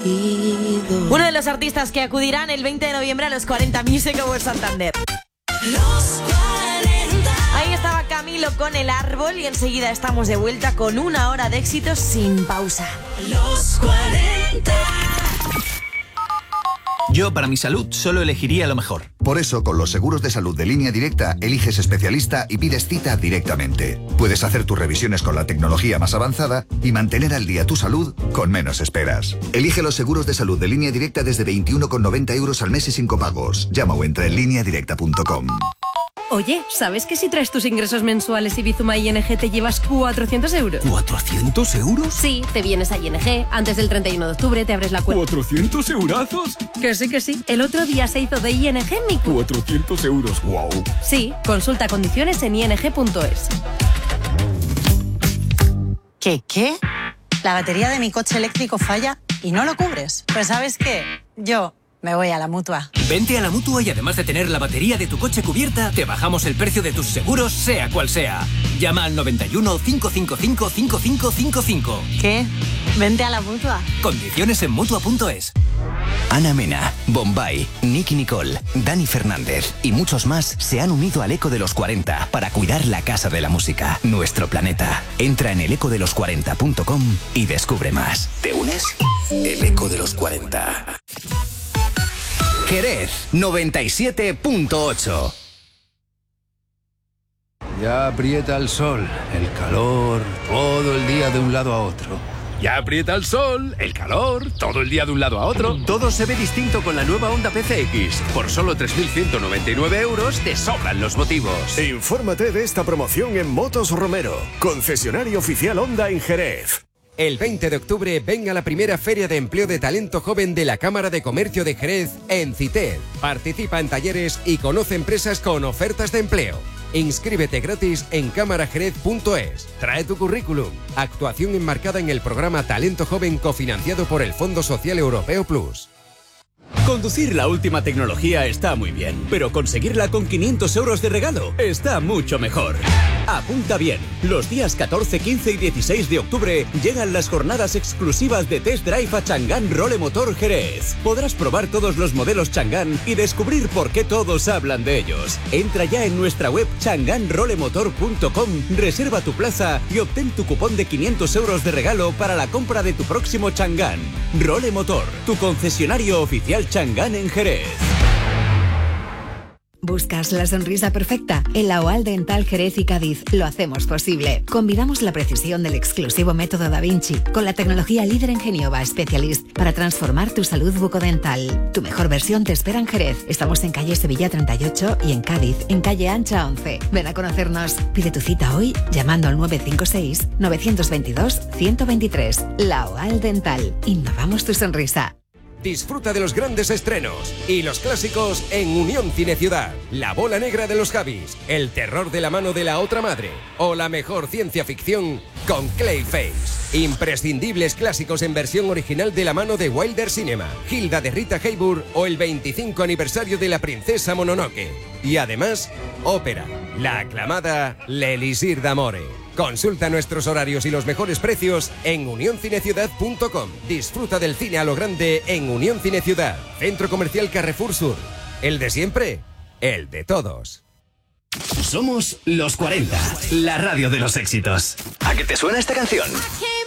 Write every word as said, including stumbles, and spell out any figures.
Uno de los artistas que acudirán el veinte de noviembre a los cuarenta Music Awards Santander. Los cuarenta. Ahí estaba Camilo con El Árbol y enseguida estamos de vuelta con una hora de éxitos sin pausa. Los cuarenta. Yo, para mi salud, solo elegiría lo mejor. Por eso, con los seguros de salud de Línea Directa, eliges especialista y pides cita directamente. Puedes hacer tus revisiones con la tecnología más avanzada y mantener al día tu salud con menos esperas. Elige los seguros de salud de Línea Directa desde veintiuno con noventa euros al mes y sin copagos. Llama o entra en línea directa punto com. Oye, ¿sabes que si traes tus ingresos mensuales y Bizuma I N G te llevas cuatrocientos euros? ¿cuatrocientos euros? Sí, te vienes a I N G, antes del treinta y uno de octubre te abres la cuenta. ¿cuatrocientos eurazos? Que sí, que sí. El otro día se hizo de I N G mi cu- cuatrocientos euros, wow. Sí, consulta condiciones en i n g punto es. ¿Qué, qué? La batería de mi coche eléctrico falla y no lo cubres. Pues ¿sabes qué? Yo me voy a la Mutua. Vente a la Mutua y además de tener la batería de tu coche cubierta, te bajamos el precio de tus seguros, sea cual sea. Llama al noventa y uno, cinco cinco cinco, cinco cinco cinco cinco. ¿Qué? Vente a la Mutua. Condiciones en Mutua punto es. Ana Mena, Bombay, Nicky Nicole, Dani Fernández y muchos más se han unido al Eco de los cuarenta para cuidar la casa de la música, nuestro planeta. Entra en el eco de los cuarenta punto com y descubre más. ¿Te unes? El Eco de los cuarenta. Jerez, noventa y siete punto ocho. Ya aprieta el sol, el calor, todo el día de un lado a otro. Ya aprieta el sol, el calor, todo el día de un lado a otro. Todo se ve distinto con la nueva Honda P C X. Por solo tres mil ciento noventa y nueve euros te sobran los motivos. Infórmate de esta promoción en Motos Romero, concesionario oficial Honda en Jerez. El veinte de octubre ven a la primera Feria de Empleo de Talento Joven de la Cámara de Comercio de Jerez en CITED. Participa en talleres y conoce empresas con ofertas de empleo. Inscríbete gratis en cámara jerez punto es. Trae tu currículum. Actuación enmarcada en el programa Talento Joven cofinanciado por el Fondo Social Europeo Plus. Conducir la última tecnología está muy bien, pero conseguirla con quinientos euros de regalo está mucho mejor. Apunta bien, los días catorce, quince y dieciséis de octubre llegan las jornadas exclusivas de Test Drive a Chang'an Role Motor Jerez. Podrás probar todos los modelos Chang'an y descubrir por qué todos hablan de ellos. Entra ya en nuestra web chang'an role motor punto com, reserva tu plaza y obtén tu cupón de quinientos euros de regalo para la compra de tu próximo Chang'an. Role Motor, tu concesionario oficial Chang'an en Jerez. ¿Buscas la sonrisa perfecta? En la OAL Dental Jerez y Cádiz lo hacemos posible. Combinamos la precisión del exclusivo método Da Vinci con la tecnología líder en Geniova Specialist para transformar tu salud bucodental. Tu mejor versión te espera en Jerez. Estamos en calle Sevilla treinta y ocho y en Cádiz, en calle Ancha once. Ven a conocernos. Pide tu cita hoy llamando al nueve cinco seis, nueve dos dos, uno cero dos tres. La OAL Dental. Innovamos tu sonrisa. Disfruta de los grandes estrenos y los clásicos en Unión Cine Ciudad. La bola negra de los Javis, El terror de la mano de la otra madre o la mejor ciencia ficción con Clayface. Imprescindibles clásicos en versión original de la mano de Wilder Cinema, Hilda de Rita Hayworth o el veinticinco aniversario de la princesa Mononoke. Y además, ópera, la aclamada L'Elisir d'Amore. Consulta nuestros horarios y los mejores precios en unión cine ciudad punto com. Disfruta del cine a lo grande en Unión Cine Ciudad. Centro Comercial Carrefour Sur. El de siempre, el de todos. Somos los cuarenta, la radio de los éxitos. ¿A qué te suena esta canción?